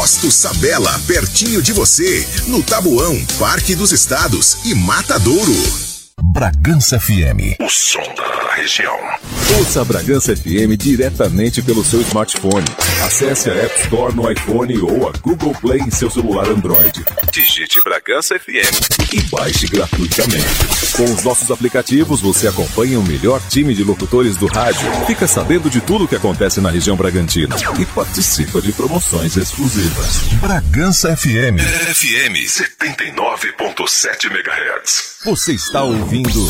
Posto Sabela, pertinho de você, no Tabuão, Parque dos Estados e Matadouro. Bragança FM. O som da região. Ouça a Bragança FM diretamente pelo seu smartphone. Acesse a App Store no iPhone ou a Google Play em seu celular Android. Digite Bragança FM e baixe gratuitamente. Com os nossos aplicativos, você acompanha o melhor time de locutores do rádio, fica sabendo de tudo o que acontece na região Bragantina e participa de promoções exclusivas. Bragança FM. FM 79.7 MHz. Você está ouvindo